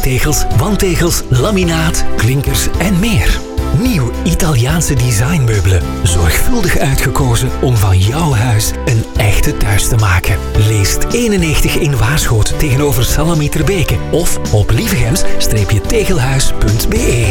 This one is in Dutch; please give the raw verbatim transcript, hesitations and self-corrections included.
drietegels, wandtegels, laminaat, klinkers en meer. Nieuw Italiaanse designmeubelen. Zorgvuldig uitgekozen om van jouw huis een echte thuis te maken. Leest eenennegentig in Waarschoot tegenover Salamieterbeke of op lievegems-tegelhuis punt be.